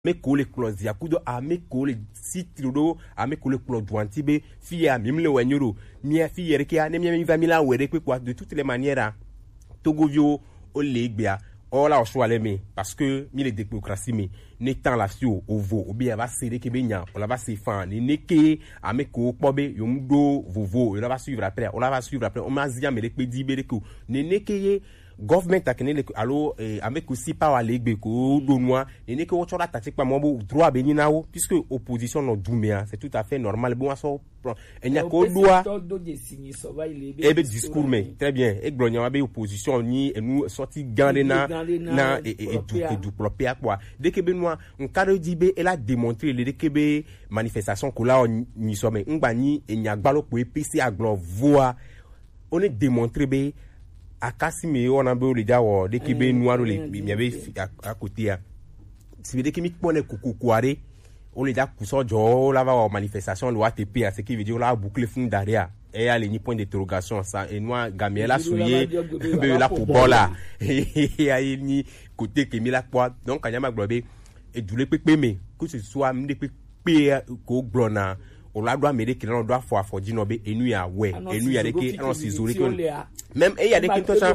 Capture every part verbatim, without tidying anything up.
me kole close ya kudo a me kole sitrudo a me kole close douantibe fia mimle wanyoro mia fia rekia ne mia mi va mi la were pe quoi de toutes les manières Togovio o legbia o la o swale me parce que mi le démocratie me n'étant la fio au vo ou bien va serrer que benya on la va se fan ni neke a me ko pobe yomdo vovo on la va suivre après on la va suivre après on m'a zia me le pe di be ko ne neke government a kenele allo avec aussi pas aller beko do noa et ne que o chola tactique pas mo droit beni nawo puisque opposition no dumia c'est tout à fait normal bon so et nya ko doa e be discours mais très bien e glonya be opposition ni et nous sorti gandé na na et et tout et du propre quoi dès que benoa on cadre dibe elle a démontré le que be manifestation ko la ni so mais ngba ni e nya gbalo ko P C a glo voix on est démontré be akasime on a beau le dawo de ki be noir le mi avait à côté a si de ki mi pone kukukuare on le da kuso jo la va manifestation loi T P ce qui veut dire la boucle fond derrière et a les ni point d'interrogation ça et moi Gamiela souillé be la pour bola et a ni côté que mi la quoi donc kanyama globe et doule pepe me que ce soit mi de pepe ko glona on la doit m'aider qu'il en doit fois faut dire nobe enu ya ouais enu ya de qui on s'isoler même et il y a des qui touchent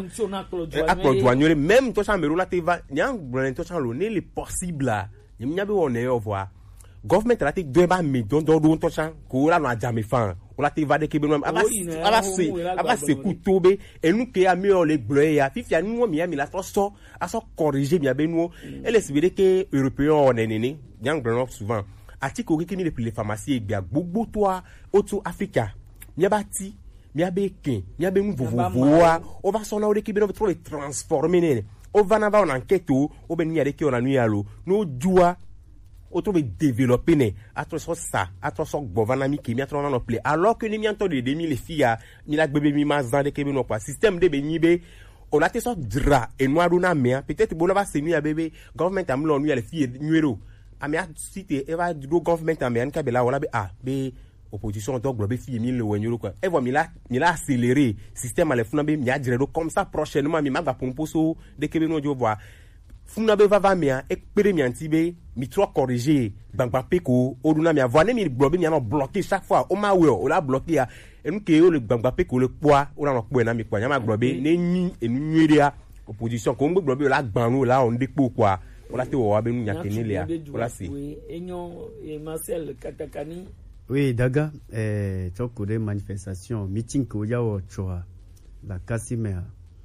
à produire même touchent à me rouler te va nyang brand touchent à l'onner les possible là il n'y a pas on est au voir government la te doit pas me don don don touchant ko la no jamais fan on la te va de qui ben aba aba se aba se kutobe et nous que a mieux les bleu ya fifia nous mi mi la so à so corriger bien ben nous et les veut que européens on est néné nyang brand souvent article qui ni les pharmacies bien gbogbo toi auto Africa mi bati mi abeke mi abe vovovoa on va son aude qui ben trop transformer on va na va en enquête o ben ni ade qui on a nu yalo no dua o to be développer ne atro so ça atro so gouvernement qui mi atro na no play alors que ni mi anto de deux mille filles mi la bébé mi mazan de que ben pas système de benibe on a te so dra et noir na me peut-être bon va se nu ya bébé government am lo nu ya les filles nuero amia cité eva do government amien ka be la wala be ah be opposition donc globe fi mille wenyoro quoi et voilà mi la mi la accélérer système ale funa be mi a dire comme ça prochainement mi ma va pomposo de que no jo voir funa be va va mi a e pere mi antibe mi trop corriger bangba peko oduna mi avoir mi globe mi a no bloquer chaque fois o ma we o la bloquer a e nu ke o le bangba peko le poa o na no po na mi kwa nya ma globe ne ni e nu nwere opposition ko ngbe globe la gbanu la on depo quoi on a te wa be nu nya kenele voilà c'est enyo et Marcel Katakani. Oui, Daga, eh, toko de manifestation, meeting ko ya wo choa, la Casimea.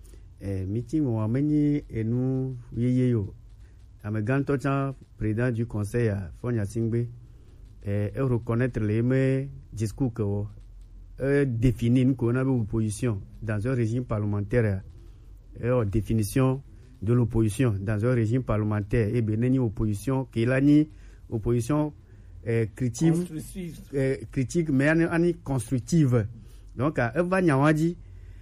Eh, meeting wo ameni enu yeye yo. Amegan tocha président du conseil Fonya Singbe, eh, e reconnaître les me discours que wo e définir qu'on a opposition dans un régime parlementaire. Et en définition de l'opposition dans un régime parlementaire et beneni opposition qui la ni opposition Euh, critique euh, critique mais ani constructive donc elle va nyawadi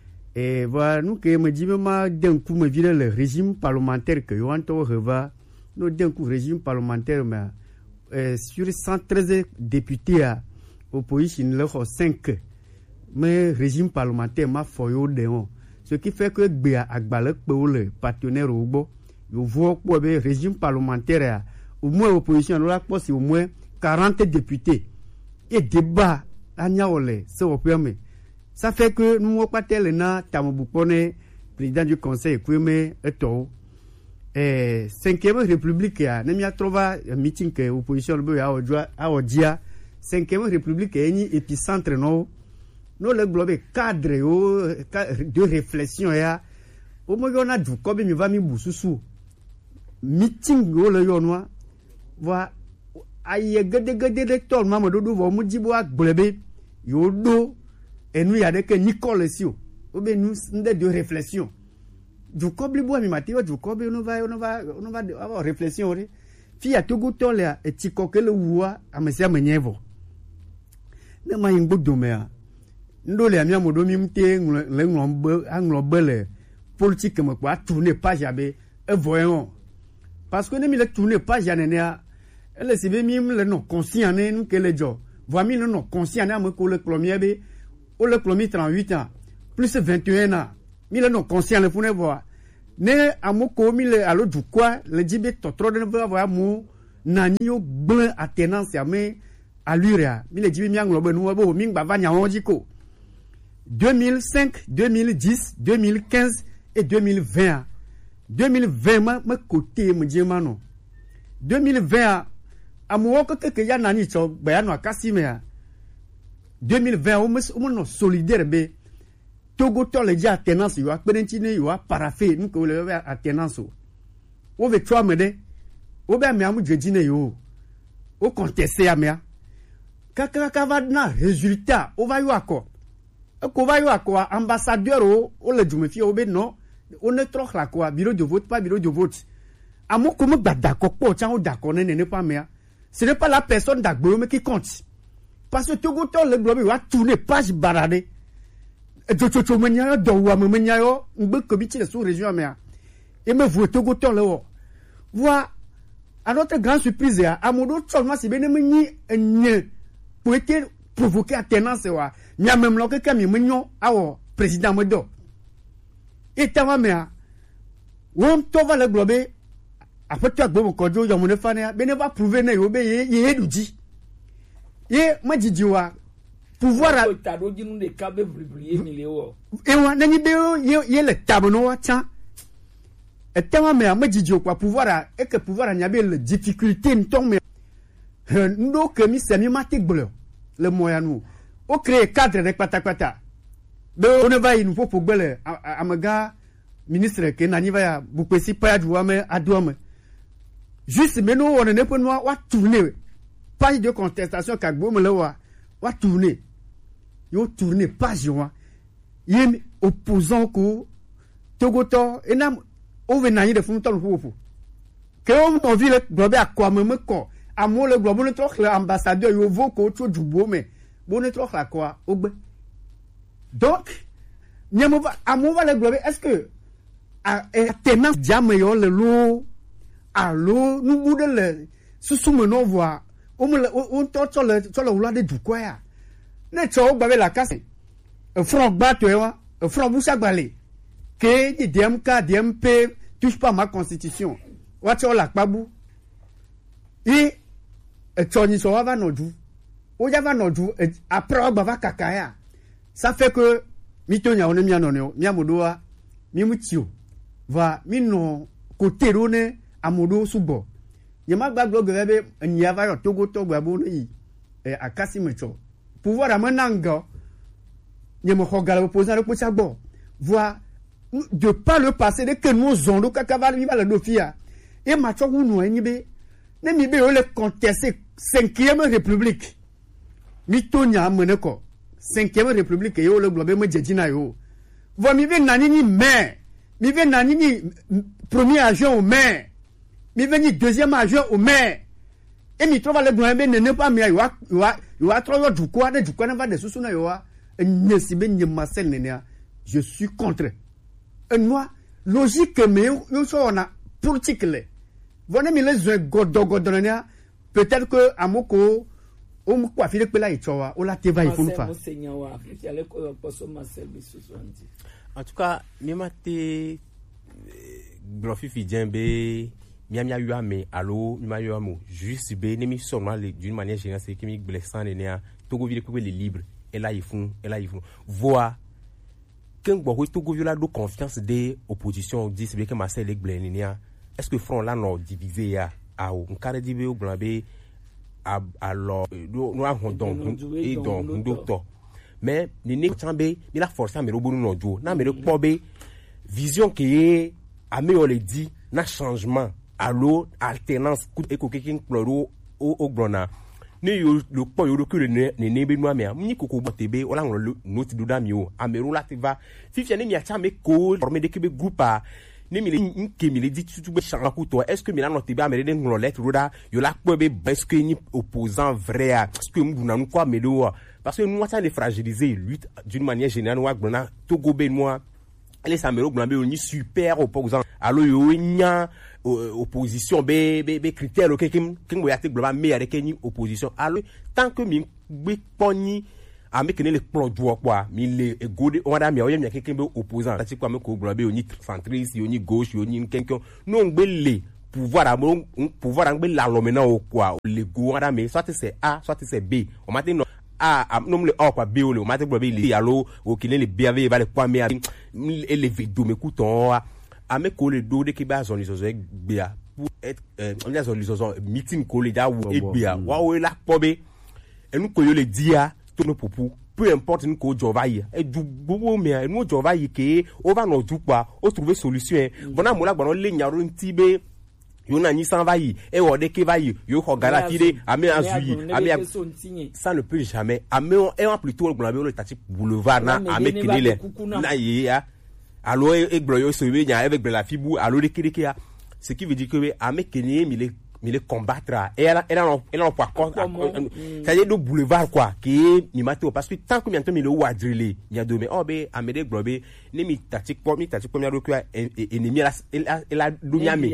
et voilà nous que me dit même d'un coup me vient le régime parlementaire que on to reva nous d'un coup régime parlementaire mais euh, sur cent treize députés à opposition le cinq mais régime parlementaire ma foyo deon ce qui fait que bia agbalek pour le partenaire au bo yo voit pour le régime parlementaire au moins opposition là c'est au moins quarante députés et débat à Niaole, c'est au premier. Ça fait que nous, au patel, na Tamobupone, président du conseil, Kweme, et tout. Et cinquième république, il y a trouvé un meeting que l'opposition a Odia. Cinquième république, il y a un épicentre, non? Nous, le globe cadre de réflexion, au moins, on a du comme il va mi boussousou. Meeting, le yonois, voilà. Aye gede gede de tol mama do do vo mu jibo agblebe yo do enu ya de ke Nicole sio obe nu nde de réflexion du kobli bo mi matio du kobli no va no va no va avoir réflexion ri fi ya togu tol ya etiko ke le wua amese amenyevo ne ma yin gbodo me a ndo le ami amodo mi mte le ngombe anglobe le politique me kwa tourner page abe e voyon parce que ne mi le tourner page ya ne a elle se veut même le non conscient nous que les gens voient le non conscient à me que le premier b ou le premier trente-huit ans plus vingt et un ans mais le non conscient le pour ne voir ne à mo ko mi le allo du quoi le jibe to trop de voir moi nani yo blanc alternance ya me allure ya mi le jibi mi anglo be no bo mi ngba va nya won jiko deux mille cinq, deux mille dix, deux mille quinze et deux mille vingt. deux mille vingt ma ma côté me djema no. deux mille vingt amu ko ke ya nani cho ba ya no akasime ya. deux mille vingt o me o no solidaire be Togo to le ja alternance yo akpedentine yo parafé nous ko le alternance o. O ve twa me de. O be me amu djejine yo. O contester ya me. Kaka ka va na résultat o va yo akọ. Ko va yo akọ ambassadeur o o le djume fi o be non. On ne trop la quoi bureau de vote pas bureau de vote. Amo comme ba d'accord po chan o d'accord ne ne pas mais ce n'est pas la personne d'Agbo mais qui compte. Parce que Togo to le globe va tourner page barade. Do to to menya do wa menya yo ngbe comité de sous région mais et me vous Togo to le wo. Vois à notre grande surprise à amodo seulement si ben menyi enye pour être provoquer alternance wa. Nya même lo que kami menyo awo président modo. Et ta mère, on t'envoie le globe, après tu as beau kojo, y'a mon fan, ben va prouver ne yobe, yé du dit. Yé, ma dit diwa, pouvoir à. Et on n'a ni béo, yé le tableau, tiens. Et ta mère, ma dit quoi, pouvoir à, et que pouvoir à n'y avait la difficulté, ne tombe. Nous, que mi semi matique bleu, le moyen nous. Au créer cadre de patapata. On ne va y nous faut pour belle à maga ministre que nani va beaucoup si pas à mais à douame juste mais nous on ne peut pas wa tourner page de contestation kagbo me le wa wa tourner yo tourner page wa yem opposant ko togoto enam o venani de fun ton fofo que on vit le globe à quoi me ko amo le globe le trop l'ambassadeur yo voko to dubo mais bon le trop la quoi ogbe. Donc, est-ce que à tenant diamant le lot à l'eau nous voulons le sous-soumenon voir on tente sur le sur le roulant de du quoi ya ne tcho bavé la casse un franc batteur un franc bouche à balai que D M K D M P touche pas ma constitution watch la babou et tchoni so va nodu o ya va nodu après ba va kakaya. Ça fait que mitonya on mi anono mi amodoa mi mutio va mi no côté rone amodo subo yema gba blog rebe nya va yo Togo to gba bo yi e akasi mecho pouvoir amenanga yema hogala opposant le pocha bo voir de pas le passé de que nous zondo kakava viva la dofia e macho unu enyibe ne mi be o le contester cinquième république mitonya ameneko cinquième république yo le globe me djedina yo vo mi ve nani ni maire mi ve nani ni premier agent au maire mi ve ni deuxième agent au maire et mi trouve le globe ne ne pas mi yo yo yo a trop du quoi de du quoi na va de susu na yo a ne si be ni Marcel Nenia je suis contre un moi logique mais yo so on a politique le vo mi le zo godo godo na peut-être que amoko o mu kwa file pela ichowa o la teva ifunu fa en tout cas mema te blofi fi djembe miamia yu ame allo mima yu amo juste be ne mi seulement d'une manière générale c'est que mi blessant ne ne Togo vile ko le libre et là il font et là il font voir quand bo Togo viola do confiance des oppositions dit c'est bien que Marcel Egblenia est-ce que front là non divisé ya a on carré divisé au blanc alors nous avons donc et donc docteur mais ni ne chambe ni la force à me robonu no jo na me pobe vision qui a me on le dit na changement allo alternance et ko kekin chloro au au blona ni yo le po yo que ne ne be no me ni koko botebe o la ngolo note do da mi o amero la te va si fiane mi a chambe ko former de kebe groupe a ni mi le ke mi le dit tout be changa ku to est-ce que mi na no te be amere de ngolo lettre roda yo la ko be est-ce que ni opposant vrai est-ce que mu na nu kwa me do parce que nous ça les fragiliser lutte d'une manière générale wa gbona Togo be moi les samero gbona be ni super opposant allo yo nya opposition be be be critère ke kim kin go yate global me avec ni opposition allo tant que mi gbe poni a me kene le plan du quoi mi le gode on da mi o yem ke kin be opposant ta ti kwa me ko global be ni centriste yo ni gauche yo ni kenken non gbe le pouvoir amo pouvoir angbe la lomena o quoi le go ada me soit c'est A soit c'est B o mate no A non le O quoi B o le o mate gbo be le allo o kile le B ave va le kwa me élevé do me couton a me ko le do de ki ba zone zo gbe a pour être on a zone zo meeting ko le da wo e gbe a wa o la pobe enu ko yo le dia to no popu peu importe nous ko jovaille et du bobo mais nous jovaille que on va no du quoi o trouver solution bona mo la gbo le nyaro ntibe yo na ni s'en va yi e wo de ke va yi yo ko galafide ame azuyi ame ça ne peut jamais ame et en plutôt gbo le tati boulevard na ame kinile na yi ya allo e gbo yo so we nya avec la fibu allo de kirike ya ce qui veut dire que ame kenye mi le mi le combattre et elle elle en elle en pas quoi ça y est do boulevard quoi qui mi mato parce que tant que bientôt mi le wadriller il y a deux mais oh be amede globe ne mi tactique pour mi tactique pour mi ado quoi ennemi la elle a doumiami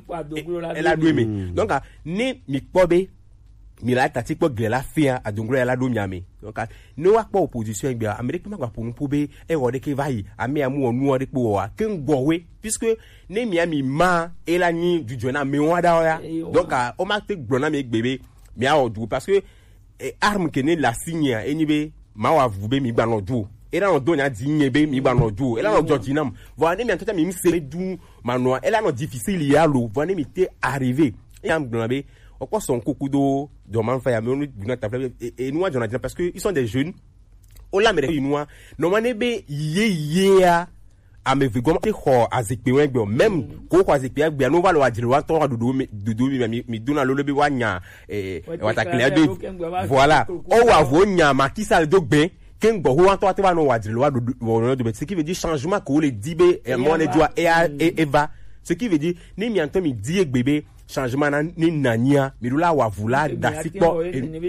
elle a doumiami donc ne mi pobe mi la tactique pour glela fia a dongro elle a doumiami donc ne wa pas opposition bien amérique ma pour nous pobe e rode ke vai ami amu onu ode po wa ken gbowe puisque ne mi ami ma et la ni du jona me wada ya donc o ma te gbona me gbebe mi a odu parce que arme que ne la signe enibe ma wa vube mi gba no du et là on donne à dignebe mi gba no du et là on jodinam voilà mi antata mi se du manoa et là non difficile ya lo voilà mi te arrivé et am gbona on quoi son kokudo de man fa ya me onu duna ta et nous Jonathan parce que ils sont des jeunes o la mere inua no manebe ye ye a ame vigom te ho azikpe wengbe même ko ko azikpe agbe no va lo adire wa ton dudu dudu mi mi duna lo lobi wa nya eh wa ta clear de voilà o wa vo nya ma ki sa do gbe ken gbo ho to wa no wa adire wa dudu do ce qui veut dire changement ko le dibe e mo ne joa e eva ce qui veut dire ni mi anto mi die gbebe changement na ni nania mi la wa vula dasikpo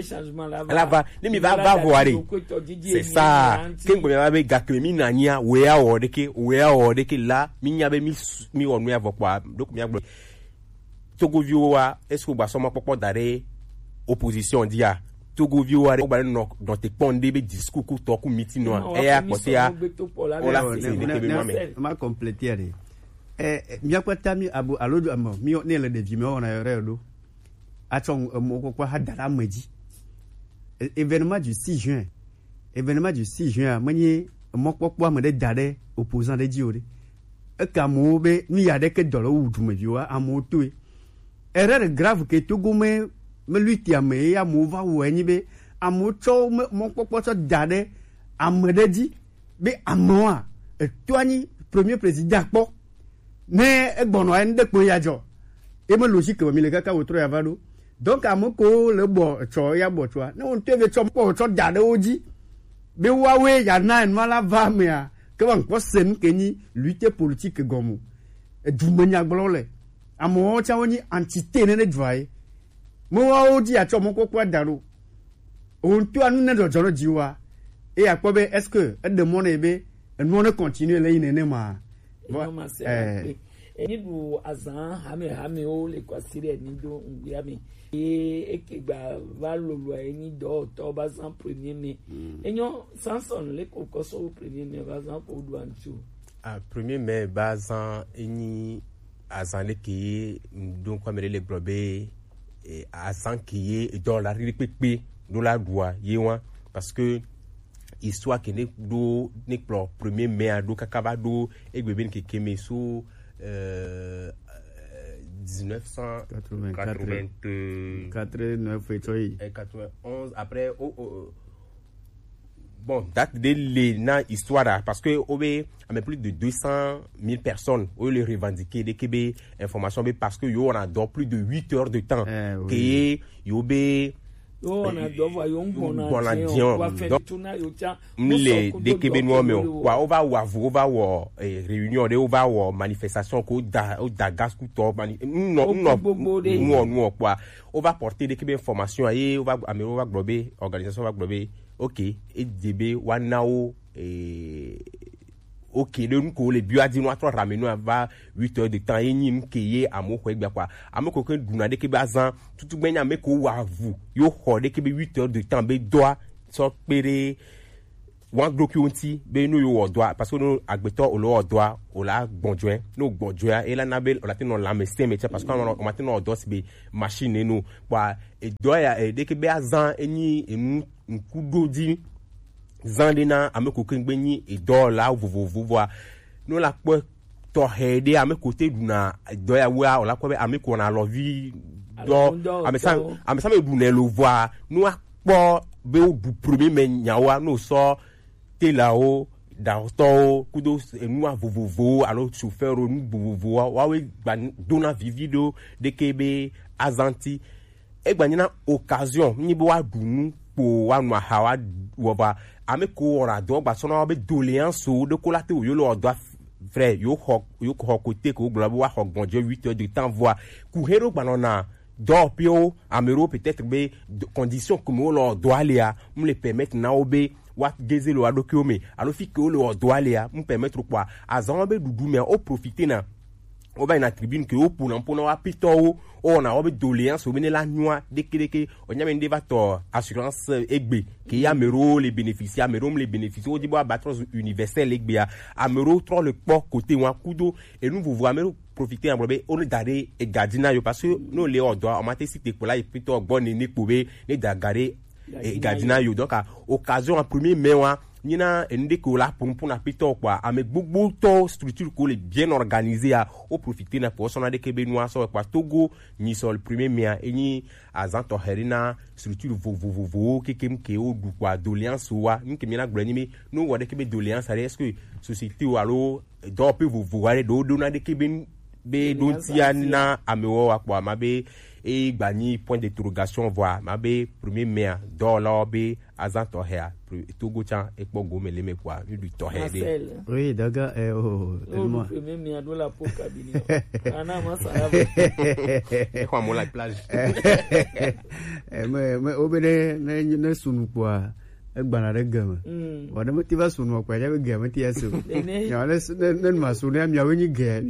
la va ni mi va va voir c'est ça ken go va be gakle mi nania we a o de ke we a o de ke la mi nya be mi mi o nu avo kwa donc mi agbo Togo vioa est-ce que ba so mo popo dare opposition dia Togo vioa o ba no dans te pondé be discours ko to ku meeting no e a ko ya o la c'est de ke moi ma compléter eh mia kwa tami abu alodo amo mi ne le de vime ona yore do atong mo ko hadara maji événement du six juin événement du six juin mani mo popo mo de dare opposant de diore e ka mo be mi ya de ke dolo wudu me biwa amoto erreur grave que Togo me me lutti a me ya mo va wo enyi be amoto mo popo so dare amededi be amoa e toani premier président po ne egbono en de ko ya jo e mo logique mi le kaka wotro ya vado donc amoko le bo cho ya bo cho na on teve cho po cho dade oji be wawe ya na en mala va me a ke wan ko sen ke ni lutte politique gomu e du menya glole amo cha woni entité ne ne dwai mo wa oji a cho mo ko kwa daro on tu anu ne do joro jiwa e akobe est-ce que e de mon ebe e no ne continue le ine ne ma eh ni du azan hame hame o le kwasire ni do ngiami e ekegba va lolo eni do to ba san premier mai enyo sanson le kokoso premier mai ba san ko do antu a premier mai ba san eni azan le ki don kwa mere le globe e azan ki do la ri pepe do la doa yewan parce que histoire que ne do ne pro premier mai do kakaba do egbebe ki keme so euh dix-neuf cent quatre-vingt-neuf et quatre-vingt-onze après oh, oh, bon date de l'ena histoire parce que obe a plus de deux cent mille personnes ont le revendiquer de kebe information parce que yo on a donc plus de huit heures de temps eh, que oui. yo be on a dovo yo ngona donc les de kebe no me wa over wa over wa réunion de over wa manifestation ko da o da gas ku to non non non non quoi on va porter de kebe information et on va amero va globe organisation va globe OK et db wanao et OK le nko le bio adi no atro rameno va huit heures de temps eni mkeye amoko egba kwa amoko ko duna de ke bazan tutu gbenya me ko wa vu yo ho de ke huit heures de temps be doa so pere wan doki onti be no yo odoa parce que no agbeto olo odoa ola gbonjoe no gbonjoe e la na be ola tin no la mese me parce que on matin no odo be machine no kwa e doya e de ke be azan eni enu nkudo di zandina ameko kengbe ni e do la vovovo no la po to hede ameko te duna doya wa ola ko be ameko na lovi do amesa amesa me duna lo voa no po be du premier men nyawa no so te là-haut d'auto kudo enu vovovo alors chauffeur nu vovovo wa we dona vivido de kebe azanti e gbanina occasion ni bo wa dunu po wa nu hawa wa ameko ora do gba so na be doléance de colate yo lo do frère yo ho yo ko côté ko global wa ho gbonje huit heures de temps voir courir gbanona do pio amero peut-être be conditions comme on doit aller à me le permettre na obe wa geze lo adokiome alo fi ke lo doalia me permettre quoi azan be dudu me o profiter na o ba na tribune ke o pour pour na wa pito o na o be doléance o bene la noa de kedeke o nyame ndi va to assurance egbe ke ya mero les bénéficiaires mero les bénéficiaires o di bo abatros universel egbe a mero trop le port côté wa kudo et nous vous voir mero profiter en blabé on dare e gadina yo parce que no le o do o mate cité pour la e pito gbon ni pobe ne da gare et gadina yo donc à occasion en premier mai wa nina ndeko la pour pour na pito quoi avec beaucoup to structure ko le bien organisé à au profiter na pour sona de kebenoa so quoi Togo ni so le premier mai et ni azanto herina structure vo vo vo vo kekem ke o du quoi doléance wa ni kemina glani me no wa de kebe doléance est-ce que société ou allo do pe vo vo wa do do na de keben be do tiana amewo wa quoi mabe et gagner point d'interrogation voir mabe premier maire dans l'obé azanto hea Togo chan e po gome le me quoi du to hede oui daga eh oh le premier maire do la poka bini ana masala e kwa mo la plage eh me me obede na na sunu kwa egbana de gama wa de motiva sunu kwa ja be gama ti aso ya le nen ma sunu am ya wenyi ge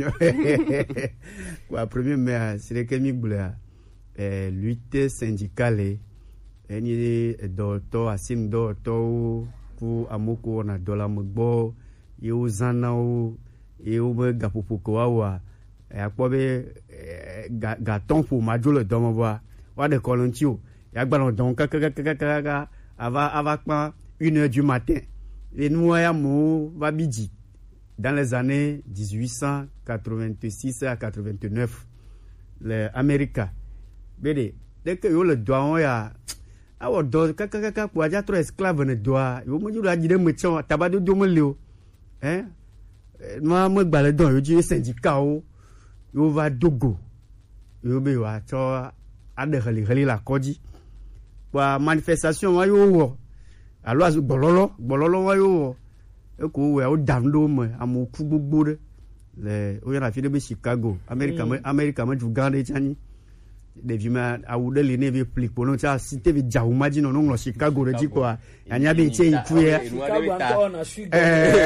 kwa premier maire c'est que mi bula eh lutte syndicale eni docteur asim docteur pour amoko na dola mogbo yo zanao yo be gapopoko wa e apobe ga ton pour majolo domo wa wa de kolontio ya gbalon don kaka kaka kaka ava ava pa une heure du matin et nous ya mo va bidji dans les années dix-huit cent quatre-vingt-six à quatre-vingt-neuf les Américains bede dès que yo le doigt ya awo do kaka kaka pour aja trop esclave ne doigt yo mo jura jide mo chon tabado do mo leo hein ma mo gbale don yo ji syndicat o yo va dogo yo be wa cho ade khali khali la koji kwa manifestation wa yo wo alo azu bololo bololo wa yo wo e ko we o damdo mo amoku gbogbo de le o yana fi de be Chicago America mm. America ma ju gande chani de vima awude le ne be plik pono cha cité be jauma ji no no Chicago re ji kwa anya be che ituya Chicago anto na sugar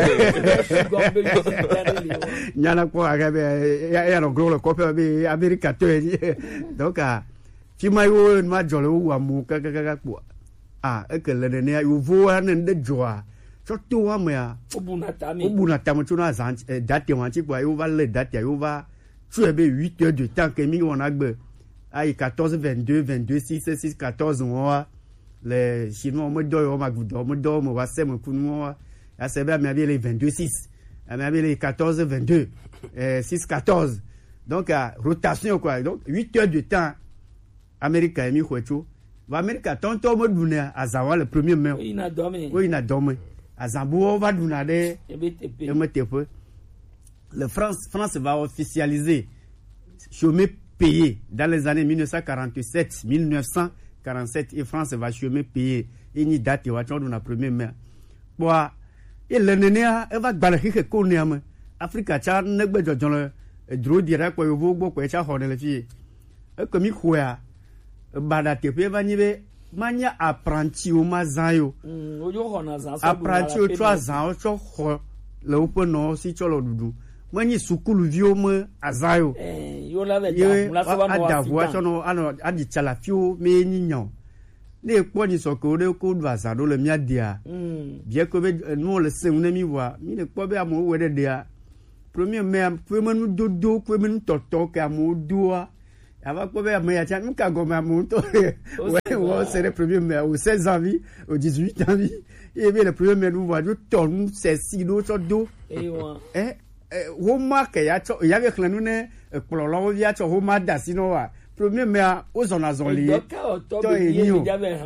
nyana ko aga be ya ya no gro ko pe be America to donc a fi mai wo ma jolo wa mu ka ka ka kwa ah e ke le ne ya vo ne de joa surtout wa me obuna tami obuna tami tuna zan date wa ti kwa yo va le date yo va tu e be huit heures de temps que mi wona gbe ai quatorze vingt-deux vingt-deux six six quatorze mois les chinois me do yo ma gudo me do mo wa se mo kunu wa ya se be mi les vingt-deux six mi abi les quatorze vingt-deux euh six quatorze donc à rotation quoi donc huit heures de temps Américain mi khocho va Américain tonto mo duna azawa le premier mai il n'a dormi oui il n'a dormi azambo va duna de e metepe le France France va officialiser chômage payé dans les années mille neuf cent quarante-sept mille neuf cent quarante-sept et France va chômer payé une date wa chondo na premier mai boa et le nenia e va gbala ke ko ne am Africa cha ne gbe jojo dro direct ko yo gbo ko cha ho ne le fi e ko mi khoya bada te pe va nibe manya apprenti o mazan mm o yo ho na zan apprenti o trois ans o cho ho le opo no si cho lo dudu mani sukulu vio me azayo eh yo la ve ta la so ba no ada voa cho no ano adi chala fio me nyinyo ne kpo ni so ko de ko do sa do le mia dia bien que nous le se on mi wa mi ne kpo be amo we de dia premier mais premier nous dodo ko mi toto ka mo doa ava kpo be amo ya cha nka go ma mo to ouais ouais c'est le premier mais au seize ans vie au dix-huit ans vie et bien le premier mais nous voit du ton c'est si do so do eh Roma que ya cho ya avec nous ne pour la via cho Roma da sino wa premier mais aux on a zoli to e ni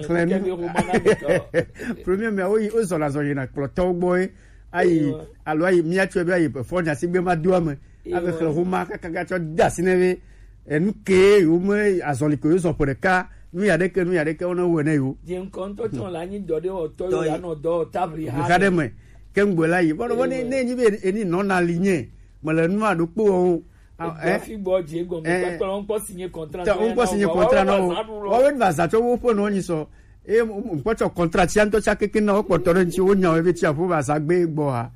premier mais oui aux on a zoli na pour to boy ai alo ai mi atwe be ai for na sigbe ma do am avec le Roma ka ka cho da sino e nu ke o me azoli ko so pour ka nu ya de ke nu ya de ke ona wo na yo je nkonto ton la ni do de o to ya no do tabri ha ka de me kengbola yi bono woni ne nyi be eni non aligné mo le nu adokpo ohun eh fi bo je go me pa on po signer contrat on po signer contrat no o we va za to wo po no nyi so e mo po cho contrat ti anto cha keke na o po to nti o nya o be ti afo ba sa gbe gbo ha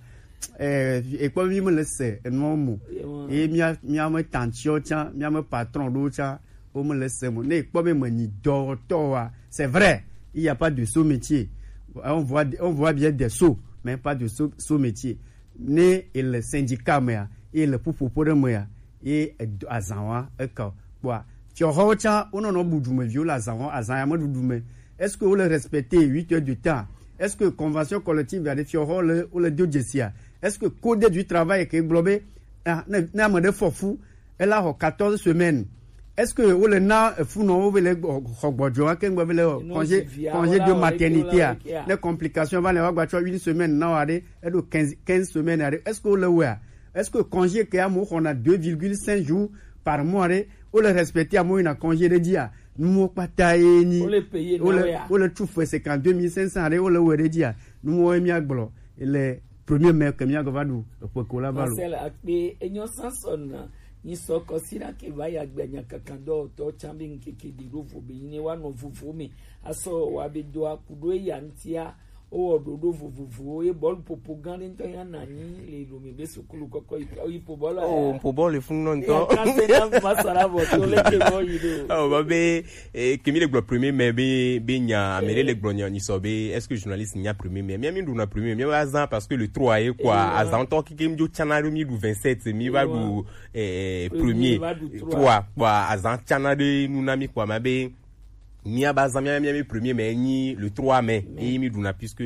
eh e po mi mo le se eno mo e mi mi am tantio cha mi am patron do cha o mo le se mo ne po me mo ni do to wa c'est vrai il y a pas de sous métier on voit on voit bien des sous mais pas de sous-métier. Né et le syndicat, et le poupo pour moi, et Azawa, et quoi. Tu as reçu, on en a beaucoup de vieux, Azawa, Azawa, Doudoumé. Est-ce que vous le respectez huit heures du temps? Est-ce que convention collective a des fiorons ou le deux jessia? Est-ce que code du travail est globé? N'a pas de fou, elle a quatorze semaines. Est-ce que vous le na fou non vous le robodjoa ken vous le congé congé de maternité a les complications va le avoir une semaine non allez et de quinze quinze semaines est-ce que vous le ouais est-ce que congé que amour on a deux virgule cinq jours par mois ou le respecter à moi une congé de dia nous pas tailler ni ou le payer ou le ou le tout fait c'est qu'en deux mille cinq cents ou le ouais de dia nous on mi agblo les premiers mai que mi agva du pour collaborer c'est la et enyo sanson ni soko sira ke vaya gbanya kakando to chambing kiki di rufu bi ni wa no fufu mi aso wa be do akudo ya ntia o ododo fufu e bol popo gan nto ya nani le lo mi be sukulu koko ipo bol oh po bol e fun non to masara bo to le ke bo yido oh ba be kemi le glo premier mais be be nya amele le glo nya ni so be est-ce que journaliste nya premier mais mi ndu na premier mais azan parce que le trois e quoi azan to ki kem jo channel mi du vingt-sept mi va du eh premier trois quoi azan channel de nunami quoi ma be ni abazan mi mi premier mais ni le trois mai et mi duna puisque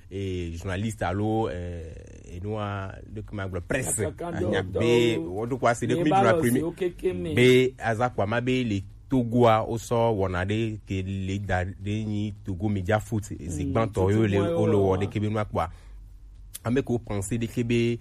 et journaliste allo euh et nous de comment la presse nya be on do quoi c'est de mi duna premier be aza quoi ma be les Togoa oso wonade ke le da de ni Togo Media Foot zigban toyo le olo wode ke be no kwa ame ko penser de kebe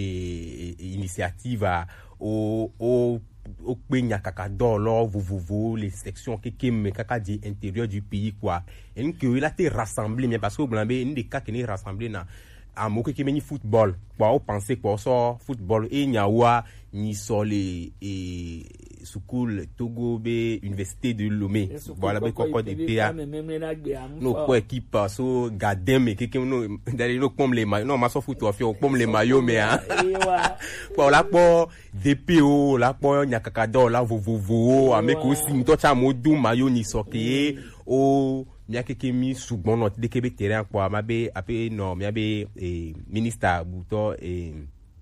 et initiative au au au penya kaka dolo vovovo les sections qui qui me kaka di intérieur du pays quoi et que il a été rassemblé mais parce que blambe une des cas qui est rassemblé na a mo qui meni football quoi on penser quoi so football et nyawa ni so les et school Togo be université de Lomé voilà be koko de P A no ko équipe so gadem qui qui no d'aller no comme les maillots non ma so foot on fait comme les maillots mais hein quoi la po D P O la po nyakakado la vovovo ameko sinto cha modu maillot ni soké o miakeke mi sugbon not de kebe terrain quoi mabe apé non miabe e ministre buto e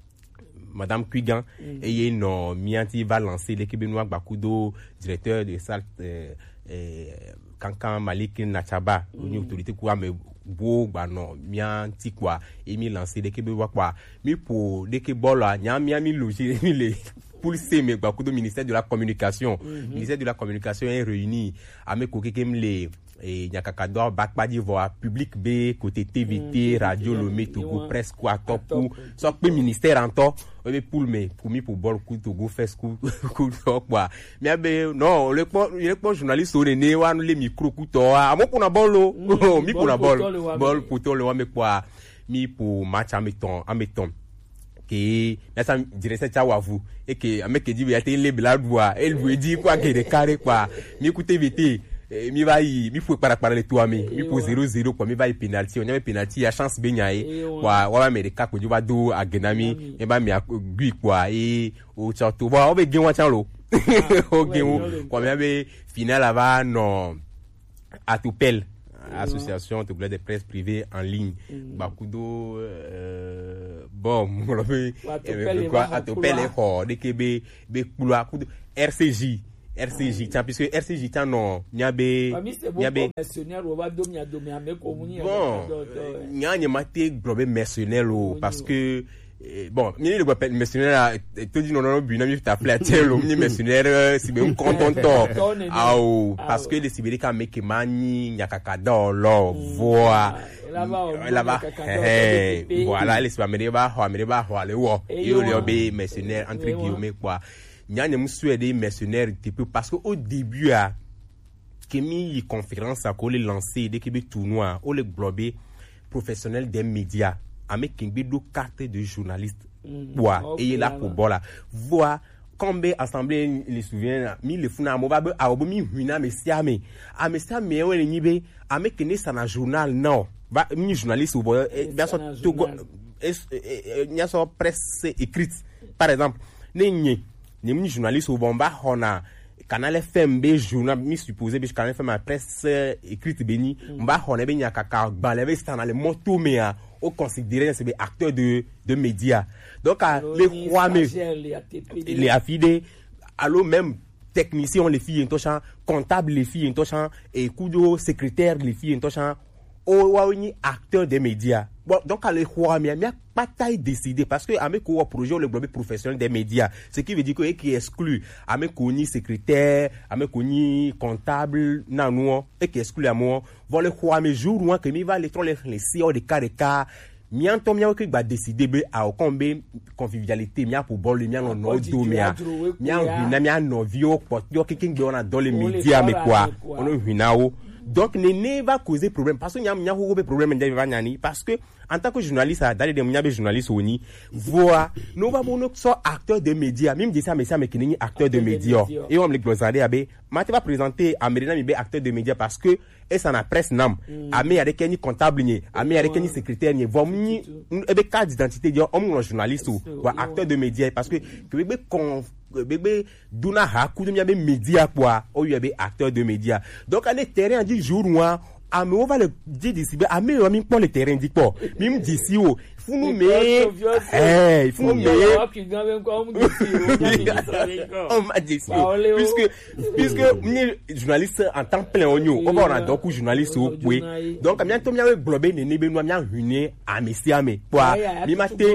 Madame Kuigan mm. et non mianti va lancer l'équipe noire Bakudo directeur de salle euh, euh, Kankan Malik Nachaba mm. une autorité quoi mais beau bah non mianti quoi et mi lancer l'équipe noire quoi mais pour l'équipe bola nya miami loger les pour le mais Bakudo ministère de la communication mm-hmm. ministère de la communication est réuni avec kokekem les et nyakakado bakpa d'Ivoire public B côté T V T mm, radio Lomé Togo presse quoi top pour so pe ministère en to e pour me pour mi pour bol coup Togo fait coup coup quoi mais be non le le journaliste on né wa le micro coup to a mo pour na bolo mi pour na bol bol pour to le wa me quoi mi pour match en mettons en mettons que ça dirait ça wa vous et que avec dit il y a télé bladwa elle lui dit quoi que des carré quoi mi écoutez V T mi va y mi faut para para le toi mi mi pour zéro zéro quoi mi va y penalty on y a penalty a chance benyae quoi wa me de ka ko va do a genami e ba mi gui quoi et o chato va o be gen wa chalo o gen quoi mi be final va non à Toupel association togolaise de presse privée en ligne bakudo euh, bon mon fait quoi atopele ho de kebe be kula kudo R C J R C J tiens puisque R C J tiens non nyabe nyabe mercenaire ou va domia domia me comuni bon nyanye mate globe mercenaire parce que bon, ni le appelle mercenaire, te dit non non bina mi t'appeler à tel le ni mercenaire si bien content ah parce que les sibéri quand mec mani nyakaka dolo voix là-bas voilà les sibéri ba ho amere ba ho ale wo yo le obé mercenaire entre guillemets quoi nyanya musu des mercenaires type parce que au début à kemi conférence à coller lancer des kebe tournoi au le globé professionnel des médias avec une carte de journaliste bois et il est là pour boire voir combien assemblée les souvient mi le funa mo ba a obo mi huna me siame a me siame e wele nibe a me kene sa na journal non ba mi journaliste ou bien so to nya so presse écrite par exemple ne nye ne mi journaliste ou bon ba hona Canal F M B journal mi supposé be Canal F M presse écrite beni mba hona be nya kaka ba le be sta na le moto mea au considérer c'est des acteurs de de médias donc alors, les rois mais les affidés alors même techniciens les filles intochan comptables les filles intochan et kudo secrétaire les filles intochan au wawini acteurs des médias bon donc les rois mais mais pas taille décidé parce que avec quoi projet le global professionnel des médias ce qui veut dire que qui exclut avec koni secrétaire avec koni comptable nanou et qui exclut à moi voilà les rois mais jour où que mi va les les les C E O de cas de cas mianto miao que va décider be a okombe convivialité mia pour bol mia no no do mia mia hina mia no vio pot yo kiking be on dans les médias mais quoi on hinao donc ne ne va causer problème parce que n'y a n'y a pas problème d'Ivaniani parce que en tant que journaliste à d'aller des n'y a journaliste oni voix nous va mon so acteur de médias même dit ça mais ça mais qui n'est acteur de médias et on me glosser abe m'a va présenter Amerina mi be acteur de médias parce que et ça na presse nam amé avec ni comptable ni amé avec ni secrétaire ni vom ni e be carte d'identité di homme journaliste ou acteur de médias parce que que be bébé duna ha kudu miabe média quoi o yabe acteur de médias donc à le terrain dit jour moi a me on va le dire d'ici a me on mi pour le terrain dit quoi mi d'ici o faut nous mais eh il faut nous mais on m'a dit puisque puisque ni journaliste en temps plein on yo on va on a donc journaliste au oui donc a bientôt miabe globé ne be no mia huné a messi ame quoi mi maté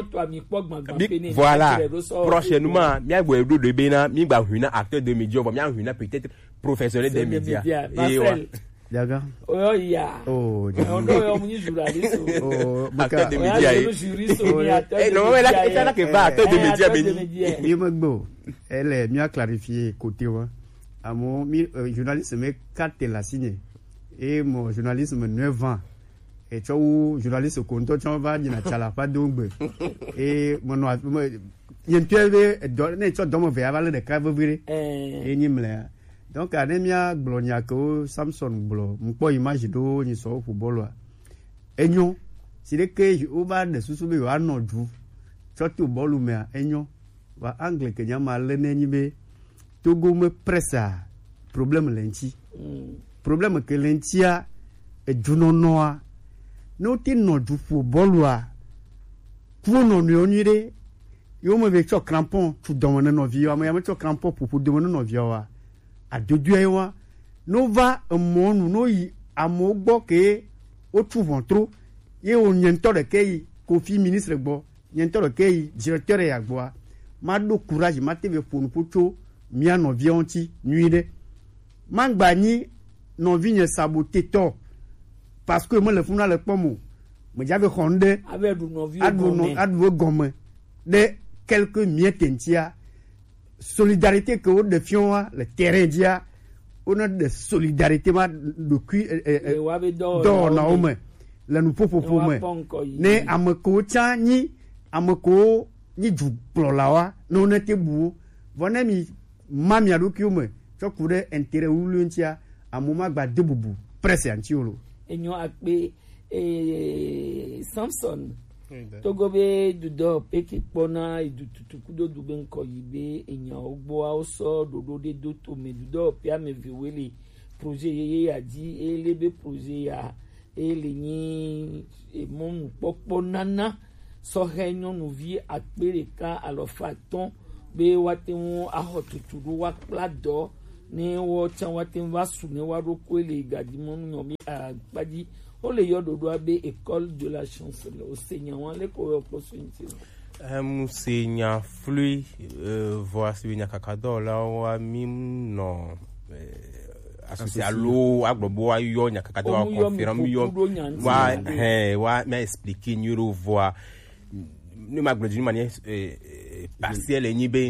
voilà prochainement mia bo edo de bena mi gba huná acteur de médias va mia huná peut-être professionnel des médias et ouais Daga. Oh ya. Oh. On doit être journaliste. Oh, acteur de médias. Eh non, mais là c'est là que va acteur de médias béni. Yemagbo. Elle est mieux clarifiée côté wa. À mon journaliste mais carte la signé. Et mon journaliste me neuf ans. Et tu vois journaliste conto tu va ni na chala pas donc. Et mon yentueve donne tu domo ve aval de cave viré. Et ni mle. Donc anemia gloniako Samson blo mpo image do ni so football wa enyo sire ke o ba de susu be wa no du chotu bolu me enyo wa angle ke nyama le nenyi be togo me pressa problème lenti problème que lentia e juno noa no tin no du football wa pour no nyonire yo me be cho crampon tu domone no via ma ya cho crampon pour pour domone no via wa a deduewa no va mo no yi amogbo ke o trouvons trop ye o nyento de ke Kofi ministre gbo nyento de ke directeur ya gbo ma do courage ma teve fonu pocho mi an vie onti nuide mangba ni non vigne saboter to parce que moi le funa le pomo me j'avais honde avec du non vie advo gomme de quelques mietentia solidarité que de fion le terrain dia on a de solidarité ma de cui do na o me la nous popo po me ne amako cha ni amako ni ju plolawa no na tebu vona mi mami adoki o me chokure intérêt uluntia amoma gba debubu presse antiolo enyo akpe eh Samson togobe dudo peki pona idututukudo duben ko yibe enya ogbo aso dodo de doto me dudo pia me viwele projet yeye ya di ele be projet ya ele nyi emonu popo nana sɔhɛ nyɔnuvi akpe ɖeka alɔfa atɔ̃ be woate ŋu axɔ tutu ɖo woakpla dɔ ne woatsã woate ŋu va su ne woaɖokue le gadimɔnu nyɔmi akpadzi wole yɔ ɖoɖoa be école de la chance le osenya wɔn lɛ ko yɔ kpɔsɔ ŋuti. Um, c'est nya flui euh, voa si nya kakadɔ la wa mi nɔ associé alo agbobo wa yɔ nya kakadɔ wa conférence mi yɔ wa hɛn wa mɛ expliquer nyoro voa ne ma gblɔ d'une manière partielle nyi be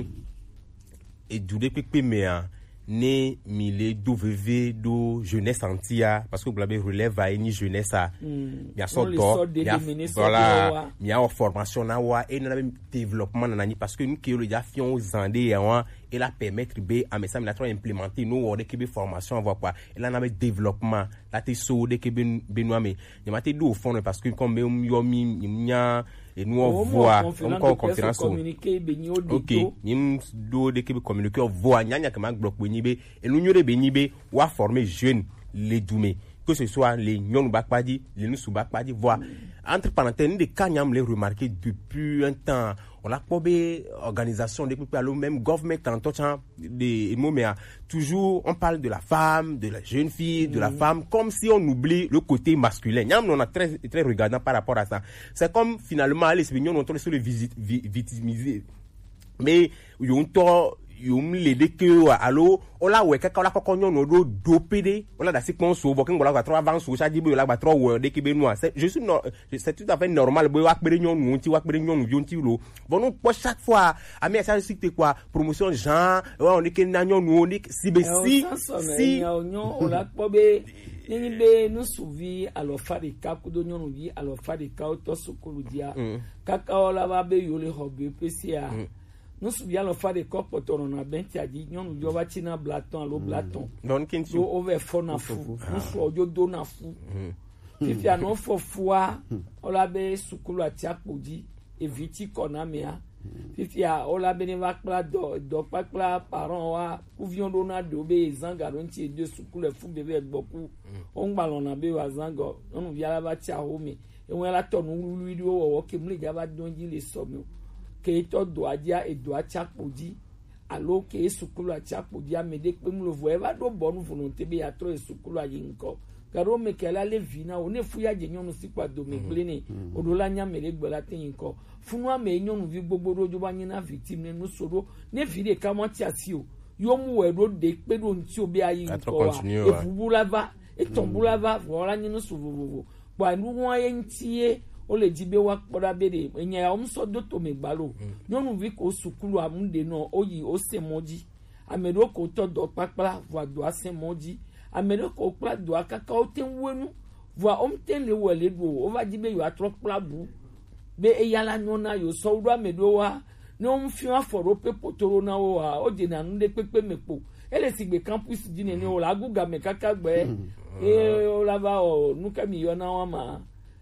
edu de kpekpe mea ne mi le do veve do jeunesse antia parce que blabe relève a ni jeunesse a mi a so do mi a voilà mi a formation na wa et na développement na ni parce que nous qui le ja fion aux andé wa et la permettre be a mais ça mi la trop implémenter nous on de que be formation voir quoi et là na be développement la te so de que be benoît mais ni ma te do au fond parce que comme yo mi nya et nous on voit encore conférence ok nim do de que be communiquer on voit nyanya que ma bloc be et nous nyore be ni be wa former jeunes les doumé que ce soit les nyonu bakpadi les nusu bakpadi voir entre parenthèses des cas nyam les remarquer depuis un temps on a pas be organisation depuis par le même government en tout temps des moments toujours on parle de la femme de la jeune fille de la femme comme si on oublie le côté masculin nyam on a très très regardant par rapport à ça c'est comme finalement les spignons on tourne sur le victimiser mais yon to yum le de que allo ola we kaka ola kokko nyon do dopede ola da sikon so bo ken gola ga trois avance so cha di bo la ba trois we de ke be no c'est je suis non c'est tout à fait normal bo wa pere nyon nu ti wa pere nyon nu ti lo bon non pour chaque fois a mi a cité quoi promotion Jean on est que na nyon nu on si be si si nyon ola po be ni be no suvi alo fari ka ku do nyon vi alo fari ka to sokolu dia kaka ola ba be yole hobe pesia nous souviens le fait de corps pour on a bien dit nous nous va tina blaton allo blaton donc kinti so over for na fu nous so yo do na fu if ya no for foi ola be sukulu atiapodi eviti konamea if ya ola be ne va kla do do pa kla parent wa kuvion do na do be zangaronti de sukulu fu bebe beaucoup on balon na be wa zango on via la va tia home e won la tonu video wo ke mle jaba donji le somo ke to doadia e doacha podi alo ke sukulu acha podi amede pe mu lo vo eva do bonu volonté be ya tro sukulu ayinko karo me kala le vina o ne fuya je nyonu sikwa do me glene odola nya mere gbola teyinko funu ame nyonu vi gbogbo rojo ba nyina victime ne no soro ne vide kama ti asio yo mu we do de pe do nti obi ayinko wa e fubulava e tombulava vola nyinu suvuvu kwa nu won ayentie o le jibe wa kpoda bere enya ya omso do to me gbalo nyonu vi ko sukulu amunde no oyi o se moji amedo ko to do papala vo do ase moji amedo ko pla do akaka o ten wenu vo om ten le wele do o va jibe yo atro pla bu be eyala nyona yo so do amedo wa no mfi aforo pe potoro na o wa o de na nde pepe mepo ele sigbe campus di ne o la guga me kaka gbe e o la va o nuka mi yo na wa ma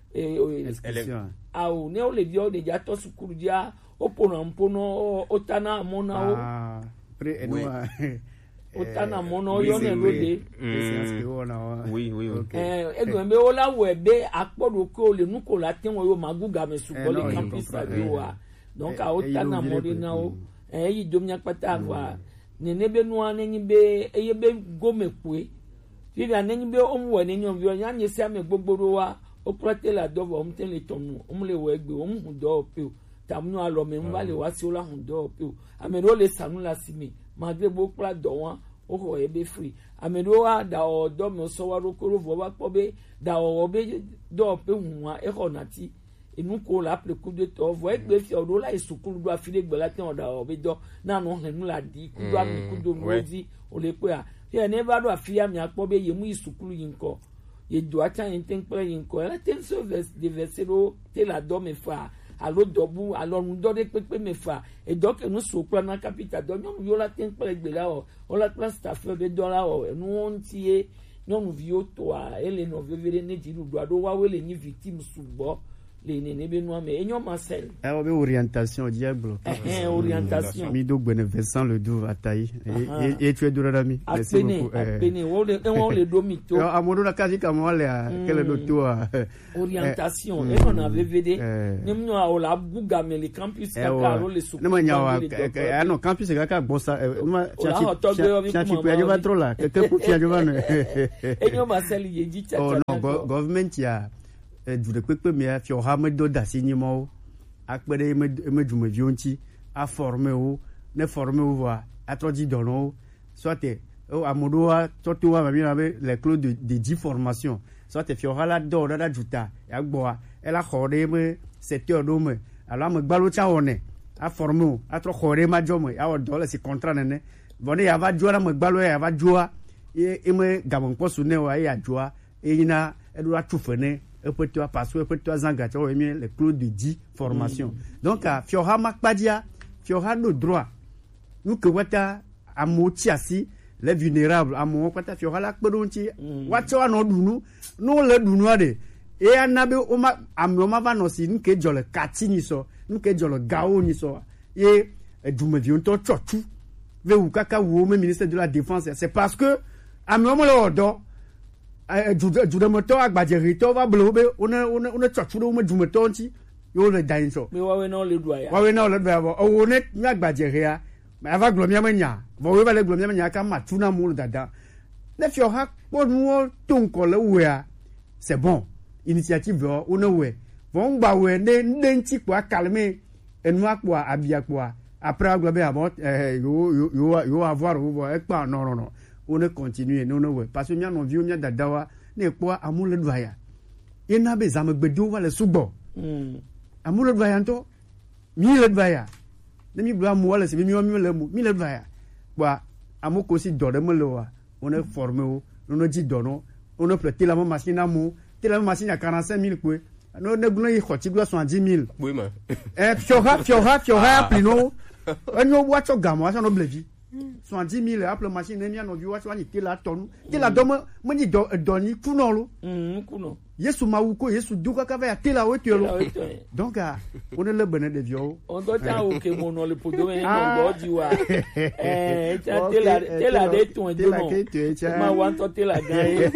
au ne o le dio de ja to sukuru dia o pona mpono o tana mona o ah pre enwa o tana mono yo ne lode oui oui eh ego me o la webe apodo ko le nu ko la tin wo yo maguga me suko le campus abiwa donc a o tana modina o eh yi domnya pata wa ne ne be nu anenyi be eye be gomekwe fi ga nenyi be o mu ne nyon bi o nya nyesi ame gbogboro wa o prate la dovo om ten le tonu om le wegbe om hu do pe tamnu alo me mba le wasi o la hu do pe amero le sanu la simi magre bo pra do wan o ho e be free amero wa da o do me so wa rokoro vo wa po be da o be do pe hu wa e ho nati enu ko la pre ku de to vo e gbe fi o do la isukuru do afile gbe la ten o da o be do na no henu la di ku do ami ku do mozi o le pe a ye ne ba do afia mi apo be ye mu isukuru yinko ye doit tain ten pre yinko ela ten so de versero te la do me fa alo dobu alo ndo de pepe me fa e do ke no so pra na capital do nyom yo la ten pre gbe la o o la class staff de dollar o nu ontie nyom vi o to a ele no vevere ne di do do wa wele ni victim subo les néné benoît mais enyo Marcel eh obe orientation diable eh orientation mi do gbene Vincent le do atayi et tu es Doradami merci beaucoup eh pene wo le on le do mito amodo na kazi kama wale quel do to orientation et on avait V D nemno a la buga mais le campus kaka ro le sou ne manyawa ah non campus kaka bossa ma tiachi pu ya trop là que pour tiachi va enyo Marcel yeji tcha oh non government ya du de pepe me fi o ha me do da sinimo akpere me me jume vionti a former o ne former o va atroji dono soit o amodo a toto wa mi na be les clés de de dix formations soit fi o ha la do da juta ya gbo a e la khore me secteur do me alors me gbalo cha one a former o atro khore ma jomo a o do le si contrat ne bone ya va joa me gbalo ya va joa e e me gabon posu ne wa ya joa e ina e do a tufene et peut toi parce que peut toi zangata o emi les clés de dix formations mm. donc a fiora makpadia fiora no droit nous que wata amoti asi les vulnérables amo kwata fiora la kpedonti wacho no dunu no le dunu ade e anabe o ma amoma va no si nke jole katini so nke jole gao ni so e dume vion to chochu ve ukaka wo me ministre de la défense c'est parce que amoma le odo judemoto agbajerito va blobe una una una chochudo me jumeto nti yo le dainso me wawe na le doya wawe na le doya o wone nya agbajeria me ava glomia menya vo we va le glomia menya ka matuna mu dada le fio ha po nu ton ko le wea c'est bon initiative o una we von gba we ne nti kwa calmer enu akwa abia kwa après globe about yo yo yo avoir ou e pa non non non on ne continue non non parce que mia non vieux mia dadawa ne kwa amule dwaya ina be zame gbedo wala subo mm amule dwaya nto mi le dwaya ne mi bla mo wala se mi mi le mo mi le dwaya kwa amoko si do de mo le wa on est formé on ne dit dono on ne peut la machine amu la machine à quarante-cinq mille quoi no ne gno yi khoti glo soixante-dix mille oui ma eh fiora fiora fiora plino onyo wacho gamo aso no blevi soixante-dix mille apple machine ne mi no vi wacho ani tela tonu tela do mo ni do doni kuno lo mm kuno yesu mawuko yesu duka ka va tela wetelo donc on le bonne de vio on doit ta o ke mo no le podo en no godi wa eh tela tela de ton de no ma wan to tela gan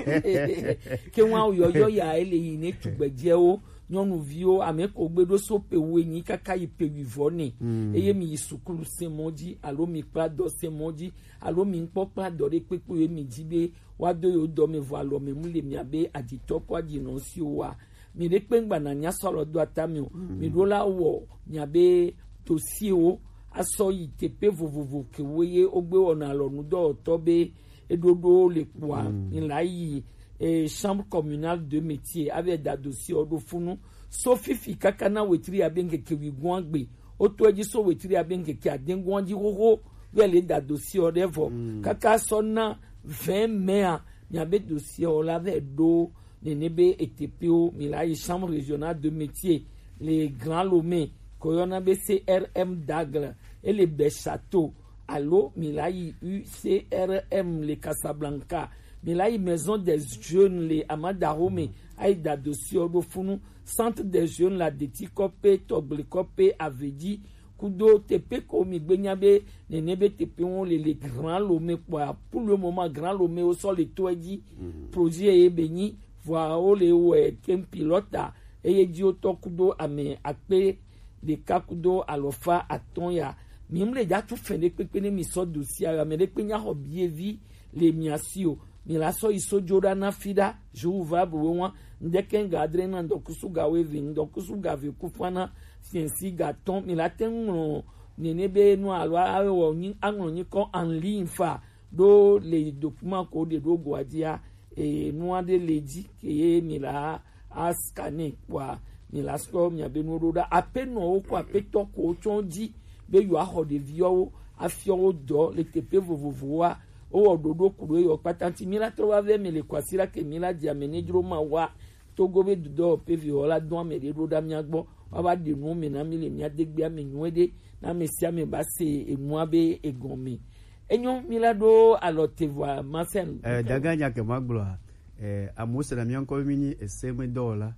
ke wan yo yo ya ele yi ne tugbeje o nyɔnuvi wo ame ko gbeɖo sope wo enyi kaka yi pe wivɔ ne eye mi yi sukulu semɔ dzi alo mi kpla dɔ semɔ dzi alo mi ŋkpɔ kpla dɔ ɖe kpekpe ye mi dzi be woado yewo dɔ me vɔ alɔ me mu le miabe aditɔ kɔ adinɔ si wa mi ɖe kpe ŋgba na nya sɔlɔ do atami o mi ɖo la wɔ miabe dosie wo asɔ yi teƒe vovovo ke wo ye wogbe wɔna alɔnudɔwɔtɔ be eɖoɖo le kpoa mi la yi et chambre communale de métier avec da dossier odo funu so fifi kakana wetiri abenge ke wigwangbe oto eji so wetiri abenge ke adengwanji hoho wele da dossier odevo kaka sonna vingt mai nyabe dossier ola ve do nenebe etepio milai chambre régionale de métier les grands lomé koyona be C R M d'Agle et les Béchâteaux allo milai U C R M les Casablanca mais là il maison des jeunes les Amadarome aïda dossier do funu centre des jeunes la detikope toblikope avedi kudo tepe komi gbenyabe nenebe tepe on les les grands lomé pour le moment grand lomé au sol les toedi projet e beni voir o le ouais kem pilota et di oto kudo ame akpe de kakudo alofa atonya mimle ja tu fende pepe ne mi so dossier ame de penya hobie vi les miasio mi la so iso joda na fida juva buwa ndeke ngadre na ndokusu gawe vi ndokusu gave kufana siensi gaton mi la tenno nenebe no alwa awo ni anglo ni ko en ligne fa do les documents ko de do gwadia e no ade leji ke mi la a scanner kwa mi la so mi abe no roda apeno ko apeto ko chonji be yo a ho de vio afio do le tepe vovovoa o ododo kuro yo patanti mila trova ve me le kwasira ke mila dia menedro ma wa togo be do pe viola do me de roda mi agbo wa ba de no me na mi le mi adegbe am nwede na me sia me ba se enu abe egonmi enyo mila do alote voa Marcel eh daga nya ke maglo eh amusa na mi anko mini eseme dola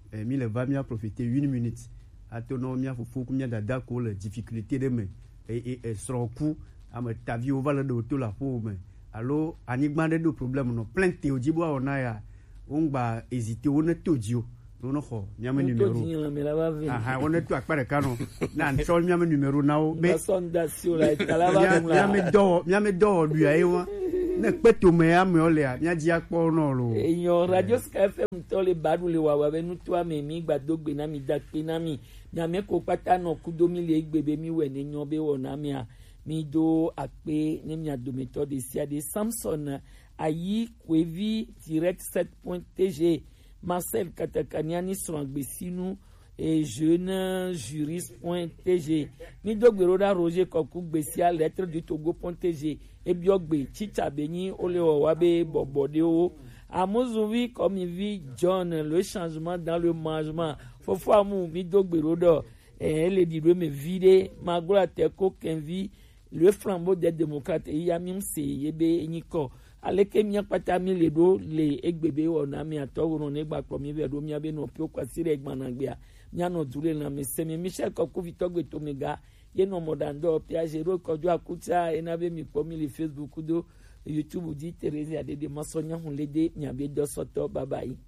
eh, mi le va mi a profiter une minute atono mi a fufu ku mi a dada ko le difficulté de me et et sro ku am tavi o vala do to la po me allo anigba de do problème no plein théoji bo ona ya on ba hésiter on todio no ko mi am numéro ah on est tout akpare kanu na ntol mi am numéro now be sondation la talaba mi am do mi am do du ayewa ne peto me am ole a mi aji akpo no lo eyan radio Sky F M to le badu le wa wa be nu to ami mi gbadogbe na mi da pe na mi nyame ko pata no kudo mi le gbebe mi we ne nyon be wona mi a mi do ape ne mi adometo de sia de Samson ayi kwevi direct sept point T G Marcel Katakaniani sont agbesinu et jeune juriste point T G mi do gbero da Roger Koku gbesia lettre du Togo point T G e biogbe chicha beni ole wa be bobode o amozovi comme vi John le changement dans le mangement fofo amu mi do gbero do e le di me vide magola te ko kenvi le flambeau des démocrates e ya mi se yebe enyiko aleke mi apata mi le do le egbebe ona mi atoro ne gba pro mi be do mi abe no pio kwasire egbanagbe a mi ano dure na me se mi Michel Koku vitogbe to mega ye no modando piage ro kojo akuta enabe mi po mi le Facebook do YouTube di Teresa de de masonya hun lede mi abe do soto bye bye.